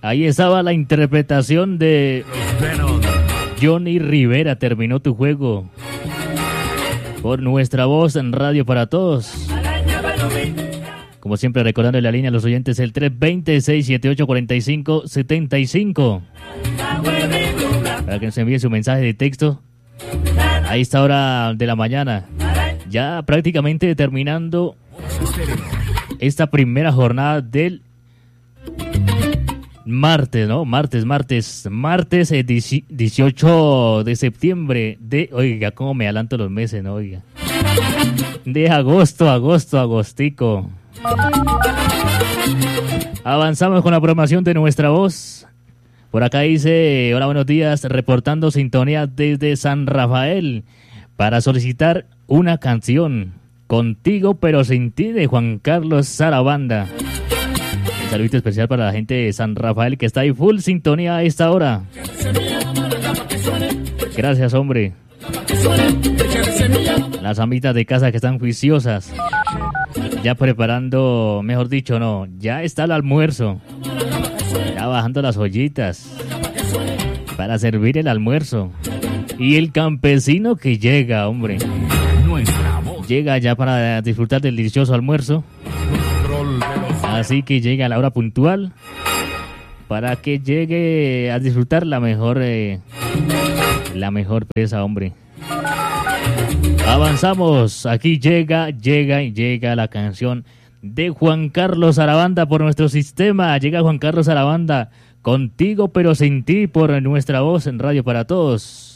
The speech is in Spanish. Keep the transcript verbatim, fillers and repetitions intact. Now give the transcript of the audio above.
Ahí estaba la interpretación de Johnny Rivera. Terminó tu juego por nuestra voz en Radio para Todos. Como siempre, recordando la línea a los oyentes, el tres dos cero, seis siete ocho, cuatro cinco siete cinco. Para que nos envíen su mensaje de texto a esta hora de la mañana. Ya prácticamente terminando esta primera jornada del martes, ¿no? Martes, martes, martes eh, dieciocho de septiembre de... Oiga, cómo me adelanto los meses, ¿no? Oiga. De agosto, agosto, agostico. Avanzamos con la programación de nuestra voz. Por acá dice, hola, buenos días, reportando sintonía desde San Rafael para solicitar una canción, Contigo pero sin ti, de Juan Carlos Sarabanda. Un saludo especial para la gente de San Rafael que está ahí full sintonía a esta hora. Gracias, hombre. Las amitas de casa que están juiciosas, ya preparando, mejor dicho, no, ya está el almuerzo, ya bajando las ollitas para servir el almuerzo. Y el campesino que llega, hombre, llega ya para disfrutar del delicioso almuerzo. Así que llega a la hora puntual para que llegue a disfrutar la mejor, eh, la mejor presa, hombre. Avanzamos, aquí llega, llega y llega la canción de Juan Carlos Sarabanda por nuestro sistema. Llega Juan Carlos Sarabanda, Contigo pero sin ti, por nuestra voz en Radio para Todos.